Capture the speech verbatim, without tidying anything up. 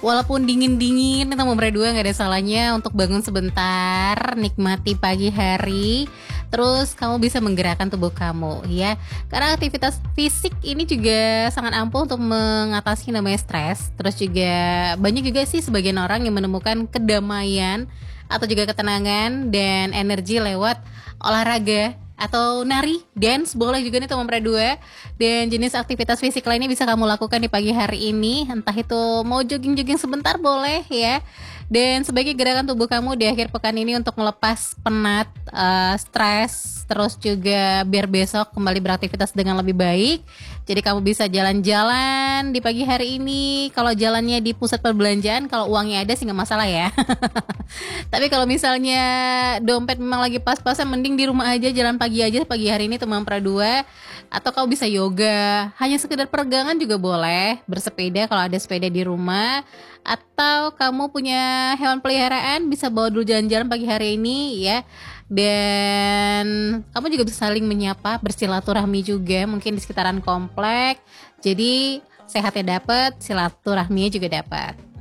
Walaupun dingin-dingin, nomor dua nggak ada salahnya untuk bangun sebentar, nikmati pagi hari. Terus kamu bisa menggerakkan tubuh kamu ya. Karena aktivitas fisik ini juga sangat ampuh untuk mengatasi namanya stres. Terus juga banyak juga sih sebagian orang yang menemukan kedamaian atau juga ketenangan dan energi lewat olahraga atau nari, dance boleh juga nih nomor dua. Dan jenis aktivitas fisik lainnya bisa kamu lakukan di pagi hari ini, entah itu mau jogging-jogging sebentar boleh ya. Dan sebagai gerakan tubuh kamu di akhir pekan ini untuk melepas penat, uh, stres, terus juga biar besok kembali beraktivitas dengan lebih baik. Jadi kamu bisa jalan-jalan di pagi hari ini. Kalau jalannya di pusat perbelanjaan, kalau uangnya ada sih nggak masalah ya. Tapi kalau misalnya dompet memang lagi pas-pasan, mending di rumah aja, jalan pagi aja pagi hari ini teman dua. Atau kau bisa yoga, hanya sekedar peregangan juga boleh. Bersepeda kalau ada sepeda di rumah. Atau kamu punya hewan peliharaan, bisa bawa dulu jalan-jalan pagi hari ini ya. Dan kamu juga bisa saling menyapa, bersilaturahmi juga mungkin di sekitaran komplek. Jadi sehatnya dapat, silaturahminya juga dapat.